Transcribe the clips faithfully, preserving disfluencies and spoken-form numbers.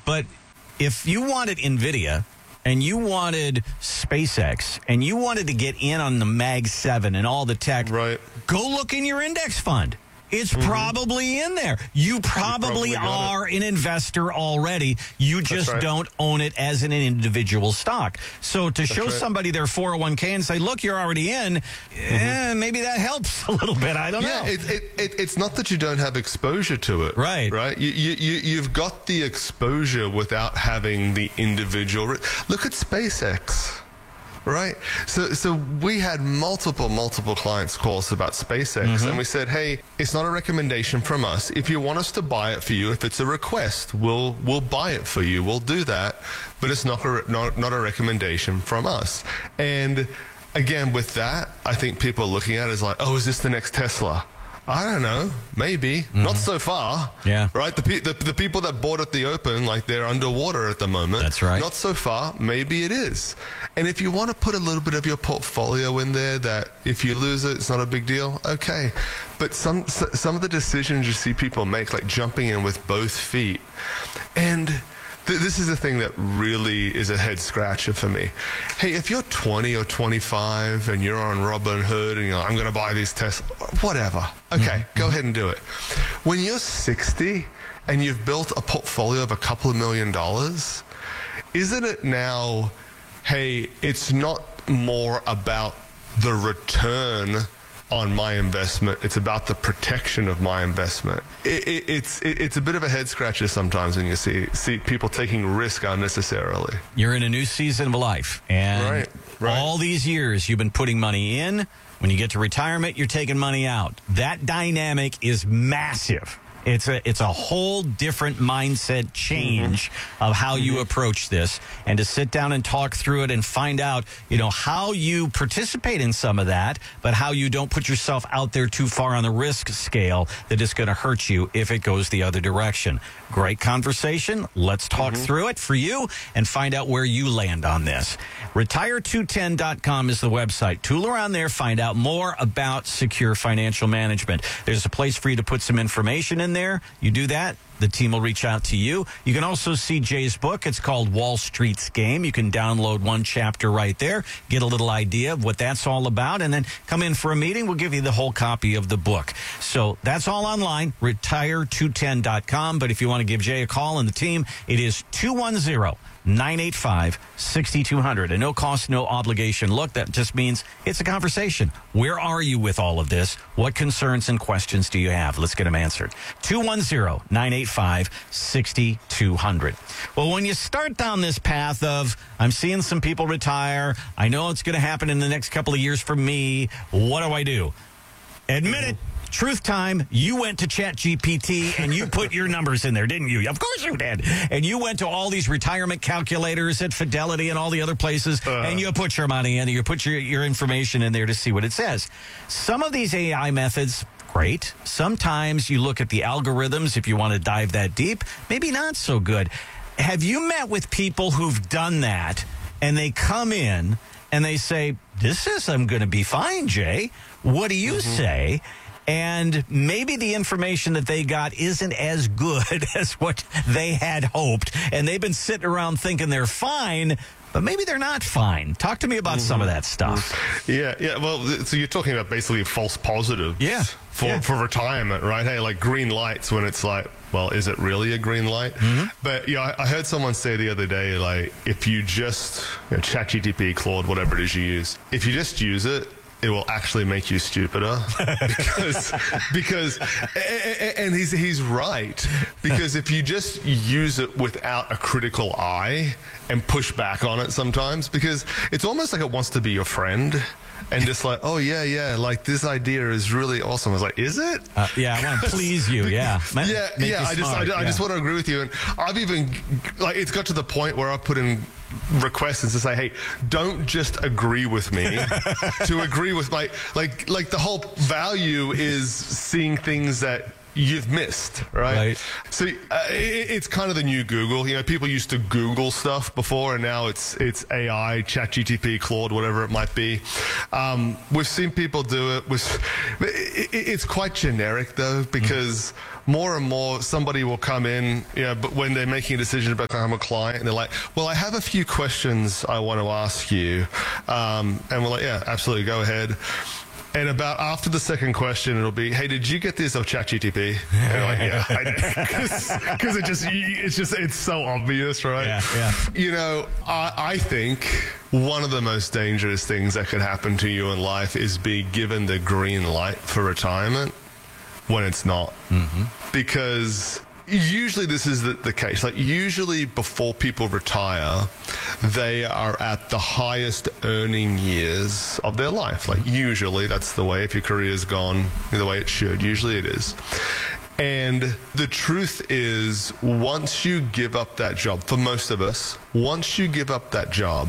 But if you wanted NVIDIA and you wanted SpaceX and you wanted to get in on the Mag seven and all the tech, right. go look in your index fund. It's mm-hmm. probably in there. You probably, you probably are an investor already. You just right. don't own it as an individual stock. So to That's show right. somebody their four oh one k and say, look, you're already in, mm-hmm. eh, maybe that helps a little bit. I don't yeah, know. Yeah, it, it, it, it's not that you don't have exposure to it. Right. Right. You, you, you, you've got the exposure without having the individual. Look at SpaceX. Right. So so we had multiple, multiple clients call us about SpaceX, mm-hmm. and we said, hey, it's not a recommendation from us. If you want us to buy it for you, if it's a request, we'll we'll buy it for you. We'll do that. But it's not a, not, not a recommendation from us. And again, with that, I think people are looking at it as like, oh, is this the next Tesla? I don't know. Maybe. Mm-hmm. Not so far. Yeah. Right? The, pe- the the people that bought at the open, like they're underwater at the moment. That's right. Not so far. Maybe it is. And if you want to put a little bit of your portfolio in there that if you lose it, it's not a big deal, okay. But some some of the decisions you see people make, like jumping in with both feet, and th- this is the thing that really is a head scratcher for me. Hey, if you're twenty or twenty-five and you're on Robinhood and you're like, I'm going to buy these Tesla, whatever. Okay, mm-hmm. go ahead and do it. When you're sixty and you've built a portfolio of a couple of million dollars, isn't it now, hey, it's not more about the return on my investment, it's about the protection of my investment. It, it, it's it, it's a bit of a head scratcher sometimes when you see see people taking risk unnecessarily. You're in a new season of life, and right, right. all these years you've been putting money in. When you get to retirement, you're taking money out. That dynamic is massive. It's a it's a whole different mindset change mm-hmm. of how mm-hmm. you approach this, and to sit down and talk through it and find out, you know, how you participate in some of that, but how you don't put yourself out there too far on the risk scale that is going to hurt you if it goes the other direction. Great conversation. Let's talk mm-hmm. through it for you and find out where you land on this. retire two ten dot com is the website. Tool around there, find out more about secure financial management. There's a place for you to put some information in there. You do that, the team will reach out to you. You can also see Jay's book. It's called Wall Street's Game. You can download one chapter right there, get a little idea of what that's all about, and then come in for a meeting. We'll give you the whole copy of the book. So that's all online, retire two ten dot com. But if you want to give Jay a call and the team, it is two one zero, nine eight five, six two zero zero. A no cost, no obligation look. That just means it's a conversation. Where are you with all of this? What concerns and questions do you have? Let's get them answered. two one zero, nine eight five, six two zero zero. Well, when you start down this path of, I'm seeing some people retire, I know it's going to happen in the next couple of years for me, what do I do? Admit it. Truth time, you went to ChatGPT and you put your numbers in there, didn't you? Of course you did. And you went to all these retirement calculators at Fidelity and all the other places, uh. and you put your money in, you put your, your information in there to see what it says. Some of these A I methods, great. Sometimes you look at the algorithms if you want to dive that deep, maybe not so good. Have you met with people who've done that and they come in and they say, this is, I'm going to be fine, Jay. What do you mm-hmm. say? And maybe the information that they got isn't as good as what they had hoped. And they've been sitting around thinking they're fine, but maybe they're not fine. Talk to me about mm-hmm. some of that stuff. Yeah, yeah. Well, so you're talking about basically false positives. Yeah. For, yeah. for retirement, right? Hey, like green lights when it's like, well, is it really a green light? Mm-hmm. But yeah, I, I heard someone say the other day, like, if you just, you know, ChatGPT, Claude, whatever it is you use, if you just use it, it will actually make you stupider because because and he's he's right, because if you just use it without a critical eye and push back on it sometimes, because it's almost like it wants to be your friend and just like, oh yeah yeah like this idea is really awesome. I was like, is it? Uh, yeah, I want to please you. Yeah, yeah Make yeah. I just I, yeah. I just want to agree with you, and I've even like it's got to the point where I've put in requests to say, hey, don't just agree with me to agree with my like like the whole value is seeing things that you've missed, right? Right. So uh, it, it's kind of the new Google. You know, people used to Google stuff before, and now it's it's A I, ChatGPT, Claude, whatever it might be. Um, we've seen people do it. With, it it's quite generic, though, because mm-hmm. more and more somebody will come in, you know, but when they're making a decision about becoming a client, and they're like, well, I have a few questions I want to ask you. Um, and we're like, yeah, absolutely, go ahead. And about after the second question, it'll be, hey, did you get this of ChatGPT? And like, yeah, I did. Because it just, it's just, it's so obvious, right? Yeah, yeah. You know, I, I think one of the most dangerous things that could happen to you in life is be given the green light for retirement when it's not. Mm-hmm. Because usually this is the, the case. Like, usually before people retire, they are at the highest earning years of their life. Like, usually that's the way. If your career's gone the way it should, usually it is. And the truth is, once you give up that job, for most of us, once you give up that job,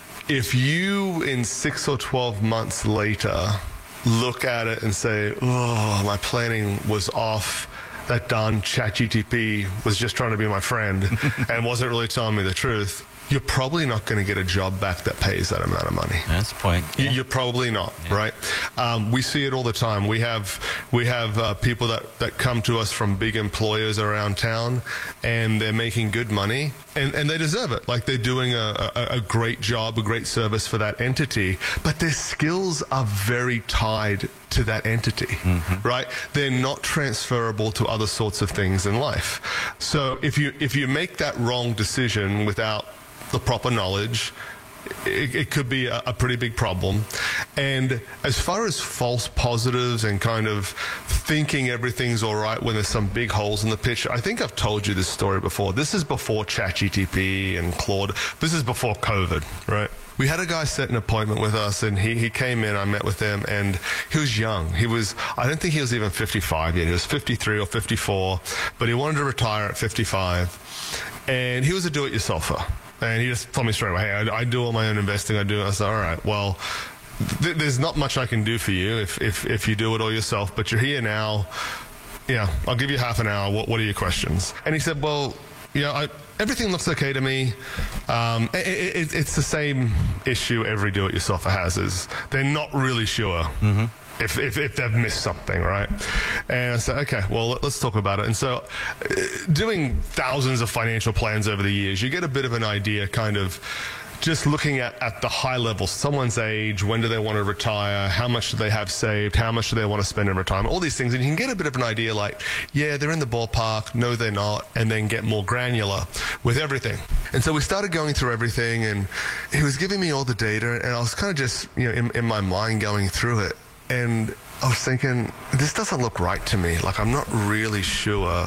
if you in six or twelve months later look at it and say, oh, my planning was off, that darn ChatGPT was just trying to be my friend and wasn't really telling me the truth, you're probably not going to get a job back that pays that amount of money. That's the point. Yeah. You're probably not, yeah. right? Um, we see it all the time. We have we have uh, people that, that come to us from big employers around town, and they're making good money, and, and they deserve it. Like, they're doing a, a, a great job, a great service for that entity, but their skills are very tied to that entity, mm-hmm. right? They're not transferable to other sorts of things in life. So if you if you make that wrong decision without the proper knowledge, it, it could be a, a pretty big problem. And as far as false positives and kind of thinking everything's all right when there's some big holes in the picture, I think I've told you this story before. This is before ChatGPT and Claude. This is before COVID, right? We had a guy set an appointment with us, and he, he came in, I met with him, and he was young. He was, I don't think he was even fifty-five yet. He was fifty-three or fifty-four, but he wanted to retire at fifty-five. And he was a do-it-yourselfer. And he just told me straight away, hey, I, I do all my own investing. I do it. I said, all right, well, th- there's not much I can do for you if, if, if you do it all yourself, but you're here now. Yeah, I'll give you half an hour. What, what are your questions? And he said, well, yeah, I, everything looks okay to me. Um, it, it, it's the same issue every do-it-yourselfer has, is they're not really sure. Mm-hmm. If, if, if they've missed something, right? And I said, okay, well, let's talk about it. And so uh, doing thousands of financial plans over the years, you get a bit of an idea, kind of just looking at, at the high level, someone's age, when do they want to retire, how much do they have saved, how much do they want to spend in retirement, all these things. And you can get a bit of an idea like, yeah, they're in the ballpark, no, they're not, and then get more granular with everything. And so we started going through everything, and he was giving me all the data, and I was kind of just, you know, in, in my mind going through it. And I was thinking, this doesn't look right to me. Like, I'm not really sure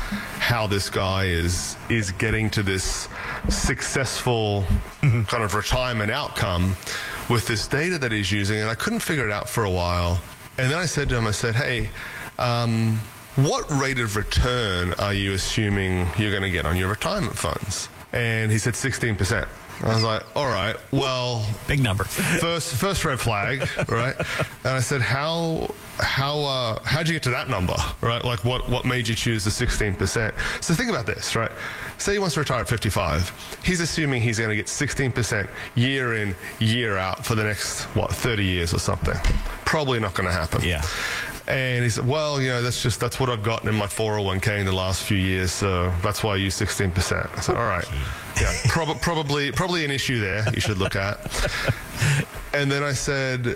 how this guy is is getting to this successful kind of retirement outcome with this data that he's using. And I couldn't figure it out for a while. And then I said to him, I said, hey, um, what rate of return are you assuming you're going to get on your retirement funds? And he said sixteen percent. I was like, all right, well, big number. First, first red flag, right? And I said, how, how, uh, how'd you get to that number, right? Like, what, what made you choose the sixteen percent? So think about this, right? Say he wants to retire at fifty-five. He's assuming he's going to get sixteen percent year in, year out for the next, what, thirty years or something. Probably not going to happen. Yeah. And he said, well, you know, that's just, that's what I've gotten in my four oh one k in the last few years, so that's why I use sixteen percent. I said, all right. Yeah, prob- probably, probably an issue there you should look at. And then I said,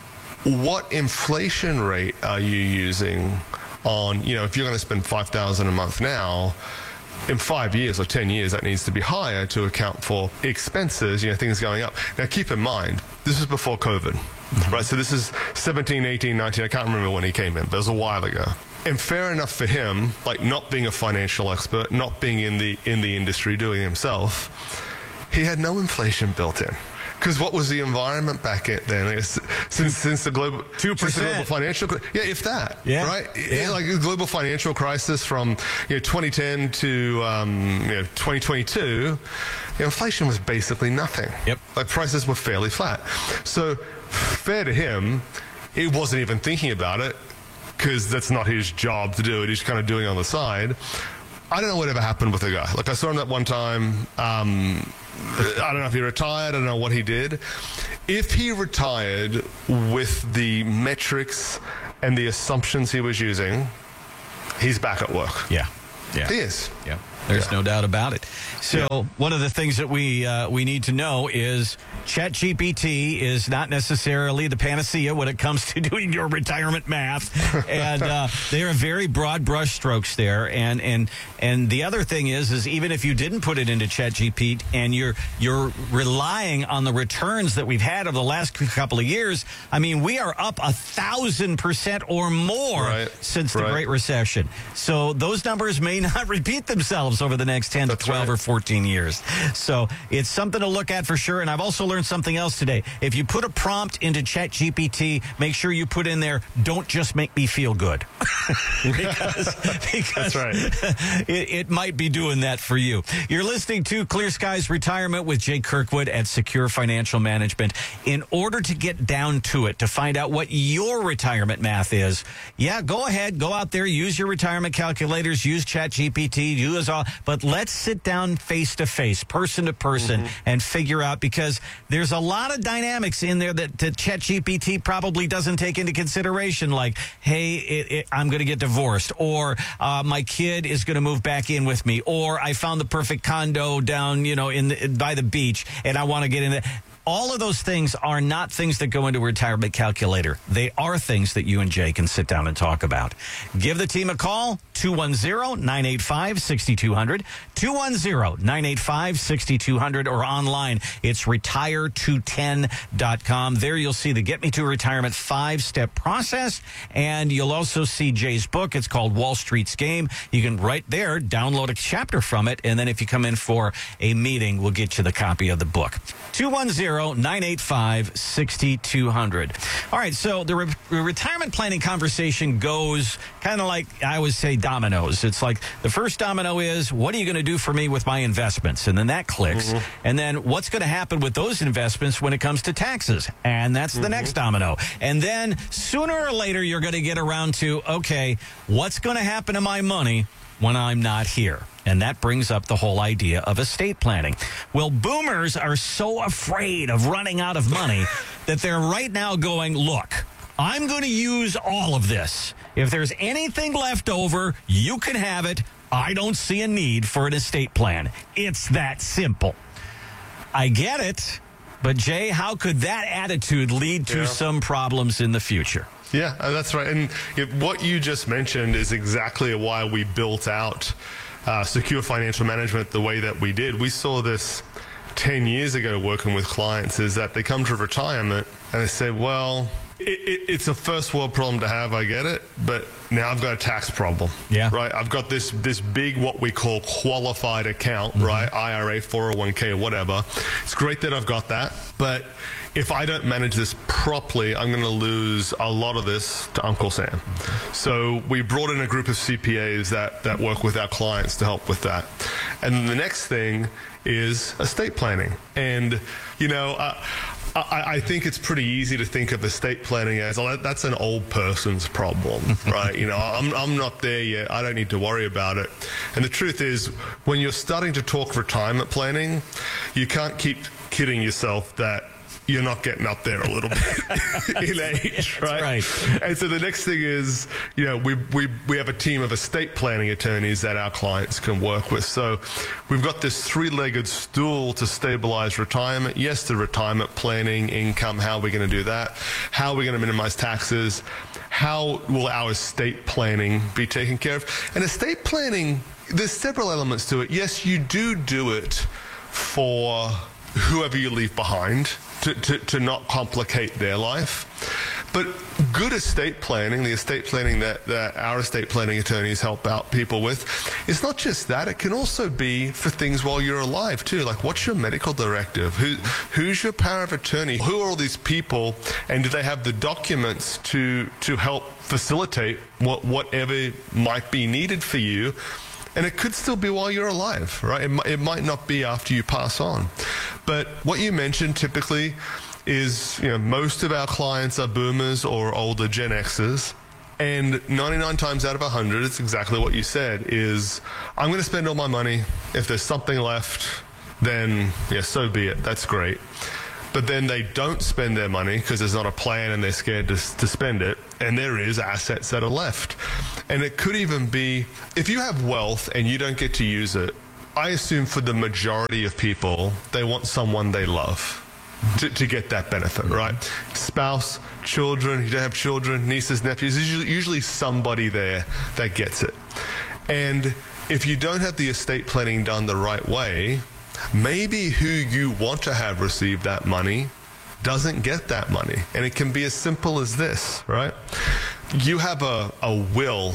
what inflation rate are you using on, you know, if you're going to spend five thousand dollars a month now, in five years or ten years, that needs to be higher to account for expenses, you know, things going up. Now, keep in mind, this is before COVID. Mm-hmm. Right, so this is seventeen, eighteen, nineteen, I can't remember when he came in, but it was a while ago. And fair enough for him, like, not being a financial expert, not being in the in the industry, doing it himself, he had no inflation built in. Because what was the environment back then? Since since the global two percent, since the global financial, yeah, if that, yeah, right, yeah. like the global financial crisis from you know twenty ten to um, you know twenty twenty-two, you know, inflation was basically nothing. Yep, like prices were fairly flat. So fair to him, he wasn't even thinking about it, because that's not his job to do it. He's kind of doing it on the side. I don't know whatever happened with the guy. Like, I saw him that one time. Um, I don't know if he retired. I don't know what he did. If he retired with the metrics and the assumptions he was using, he's back at work. Yeah. Yeah. He is. Yeah. There's Yeah. no doubt about it. So Yeah. one of the things that we uh, we need to know is ChatGPT is not necessarily the panacea when it comes to doing your retirement math, and uh, they are very broad brush strokes there. And and and the other thing is, is even if you didn't put it into ChatGPT and you're you're relying on the returns that we've had over the last couple of years, I mean, we are up a thousand percent or more Right. since the Right. Great Recession. So those numbers may not repeat themselves over the next ten That's to twelve right. or fourteen years. So it's something to look at for sure. And I've also learned something else today. If you put a prompt into ChatGPT, make sure you put in there, don't just make me feel good. because because That's right. it, it might be doing that for you. You're listening to Clear Skies Retirement with Jay Kirkwood at Secure Financial Management. In order to get down to it, to find out what your retirement math is, yeah, go ahead, go out there, use your retirement calculators, use ChatGPT, use all, but let's sit down face to face, person to person, mm-hmm. and figure out, because there's a lot of dynamics in there that, that ChatGPT probably doesn't take into consideration, like, hey, it, it, I'm going to get divorced, or uh, my kid is going to move back in with me, or I found the perfect condo down, you know, in the, by the beach, and I want to get in there. All of those things are not things that go into a retirement calculator. They are things that you and Jay can sit down and talk about. Give the team a call, two one zero, nine eight five, six two zero zero, two one zero, nine eight five, six two zero zero, or online, it's retire two ten dot com. There you'll see the Get Me to Retirement five-step process, and you'll also see Jay's book. It's called Wall Street's Game. You can right there download a chapter from it, and then if you come in for a meeting, we'll get you the copy of the book. two one zero, nine eight five, six two zero zero. All right, so the re- retirement planning conversation goes kind of like, I always say, dominoes. It's like the first domino is, what are you going to do for me with my investments? And then that clicks. Mm-hmm. And then what's going to happen with those investments when it comes to taxes? And that's the mm-hmm. next domino. And then sooner or later, you're going to get around to, okay, what's going to happen to my money when I'm not here? And that brings up the whole idea of estate planning. Well, boomers are so afraid of running out of money that they're right now going, look, I'm going to use all of this. If there's anything left over, you can have it. I don't see a need for an estate plan. It's that simple. I get it. But, Jay, how could that attitude lead to yeah. some problems in the future? Yeah, that's right. And it, what you just mentioned is exactly why we built out uh, Secure Financial Management the way that we did. We saw this ten years ago working with clients, is that they come to retirement and they say, well, it, it, it's a first world problem to have, I get it, but now I've got a tax problem. Yeah. Right? I've got this this big, what we call qualified account, mm-hmm. right? I R A, four oh one k, whatever. It's great that I've got that, but if I don't manage this properly, I'm going to lose a lot of this to Uncle Sam. So we brought in a group of C P As that, that work with our clients to help with that. And then the next thing is estate planning. And, you know, uh, I, I think it's pretty easy to think of estate planning as, oh, that's an old person's problem, right? You know, I'm, I'm not there yet. I don't need to worry about it. And the truth is, when you're starting to talk retirement planning, you can't keep kidding yourself that you're not getting up there a little bit in age, right? right? And so the next thing is, you know, we, we, we have a team of estate planning attorneys that our clients can work with. So we've got this three-legged stool to stabilize retirement. Yes, the retirement planning, income, how are we going to do that? How are we going to minimize taxes? How will our estate planning be taken care of? And estate planning, there's several elements to it. Yes, you do do it for whoever you leave behind, to, to, to not complicate their life. But good estate planning, the estate planning that, that our estate planning attorneys help out people with, it's not just that. It can also be for things while you're alive, too. Like, what's your medical directive? Who, who's your power of attorney? Who are all these people? And do they have the documents to, to help facilitate what, whatever might be needed for you? And it could still be while you're alive, right? It, it might not be after you pass on. But what you mentioned typically is, you know, most of our clients are boomers or older Gen Xers. And ninety-nine times out of one hundred, it's exactly what you said, is I'm going to spend all my money. If there's something left, then, yeah, so be it. That's great. But then they don't spend their money because there's not a plan and they're scared to, to spend it. And there is assets that are left. And it could even be, if you have wealth and you don't get to use it, I assume for the majority of people, they want someone they love to, to get that benefit, right? Spouse, children, you don't have children, nieces, nephews, there's usually, usually somebody there that gets it. And if you don't have the estate planning done the right way, maybe who you want to have receive that money doesn't get that money. And it can be as simple as this, right? You have a, a will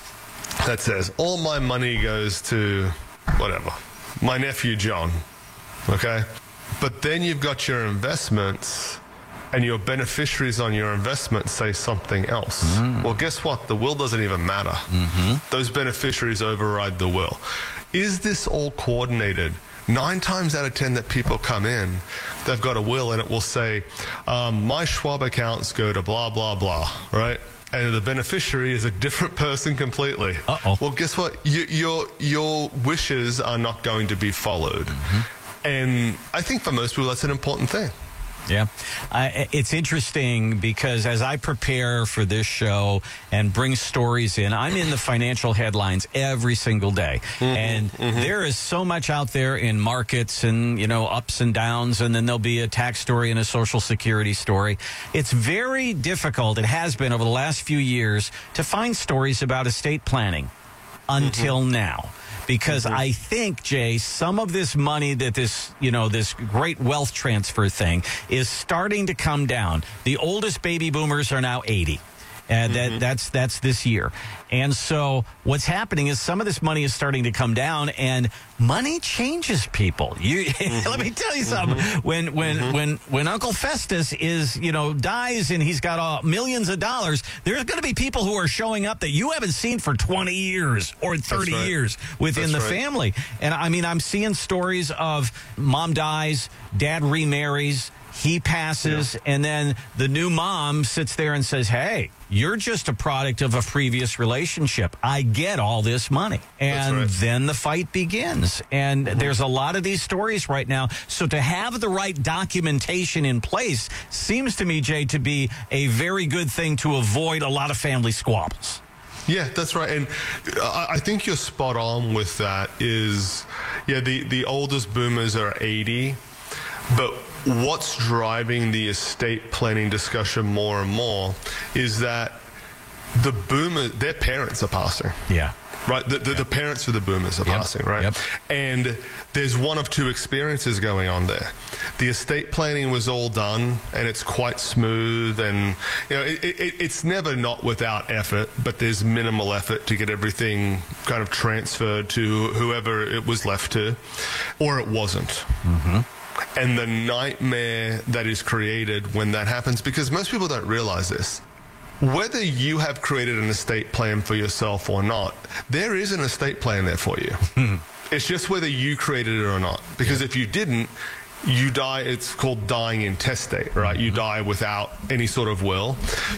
that says, all my money goes to whatever, my nephew John, okay? But then you've got your investments and your beneficiaries on your investments say something else. Mm. Well, guess what? The will doesn't even matter. Mm-hmm. Those beneficiaries override the will. Is this all coordinated? Nine times out of ten that people come in, they've got a will and it will say, um, my Schwab accounts go to blah, blah, blah, right? And the beneficiary is a different person completely. Uh-oh. Well, guess what? You, your, your wishes are not going to be followed. Mm-hmm. And I think for most people, that's an important thing. Yeah. Uh, it's interesting because as I prepare for this show and bring stories in, I'm in the financial headlines every single day. Mm-hmm, and mm-hmm. there is so much out there in markets and, you know, ups and downs, and then there'll be a tax story and a Social Security story. It's very difficult, it has been over the last few years, to find stories about estate planning until mm-hmm. now. Because mm-hmm. I think, Jay, some of this money that this, you know, this great wealth transfer thing is starting to come down. The oldest baby boomers are now eighty. And mm-hmm. that, that's that's this year. And so what's happening is some of this money is starting to come down, and money changes people. You mm-hmm. Let me tell you something. Mm-hmm. When when mm-hmm. when when Uncle Festus is, you know, dies and he's got uh, millions of dollars, there's going to be people who are showing up that you haven't seen for twenty years or thirty right. years within that's the right. family. And I mean, I'm seeing stories of mom dies, dad remarries, he passes, yeah. and then the new mom sits there and says, hey, you're just a product of a previous relationship. I get all this money. And right. then the fight begins. And mm-hmm. there's a lot of these stories right now. So to have the right documentation in place seems to me, Jay, to be a very good thing to avoid a lot of family squabbles. Yeah, that's right. And I think you're spot on with that is, yeah, the, the oldest boomers are eighty, but what's driving the estate planning discussion more and more is that the boomers, their parents are passing. Yeah. Right? The, the, yep. the parents of the boomers are yep. passing, right? Yep. And there's one of two experiences going on there. The estate planning was all done, and it's quite smooth, and you know, it, it, it's never not without effort, but there's minimal effort to get everything kind of transferred to whoever it was left to, or it wasn't. Mm-hmm. And the nightmare that is created when that happens, because most people don't realize this. Whether you have created an estate plan for yourself or not, there is an estate plan there for you. It's just whether you created it or not. Because yeah. if you didn't, you die, it's called dying intestate, right? You die without any sort of will.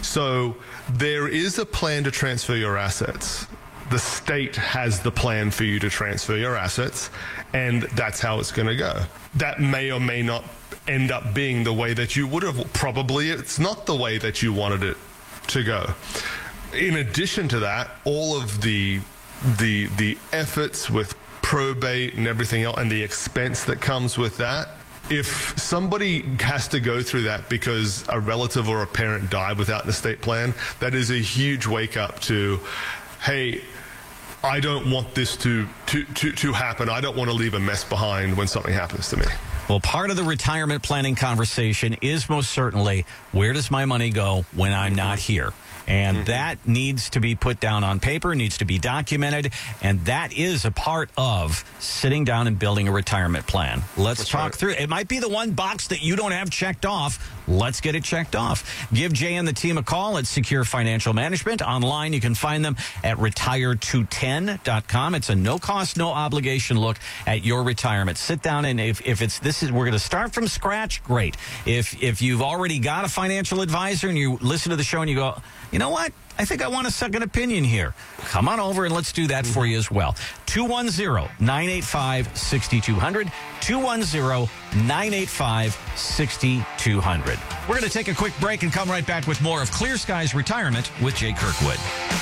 So there is a plan to transfer your assets. The state has the plan for you to transfer your assets, and that's how it's going to go. That may or may not end up being the way that you would have. Probably it's not the way that you wanted it to go. In addition to that, all of the the the efforts with probate and everything else, and the expense that comes with that. If somebody has to go through that because a relative or a parent died without an estate plan, that is a huge wake up to, hey, I don't want this to, to, to, to happen. I don't want to leave a mess behind when something happens to me. Well, part of the retirement planning conversation is most certainly, where does my money go when I'm not here? And mm-hmm. that needs to be put down on paper, needs to be documented, and that is a part of sitting down and building a retirement plan. Let's That's talk right. through it. It might be the one box that you don't have checked off. Let's get it checked off. Give Jay and the team a call at Secure Financial Management. Online, you can find them at retire two ten dot com. It's a no-cost, no-obligation look at your retirement. Sit down, and if, if it's this is we're going to start from scratch, great. If if you've already got a financial advisor and you listen to the show and you go, you know what? I think I want a second opinion here. Come on over and let's do that for you as well. two one zero, nine eight five, six two zero zero. two one zero, nine eight five, six two zero zero. We're going to take a quick break and come right back with more of Clear Skies Retirement with Jay Kirkwood.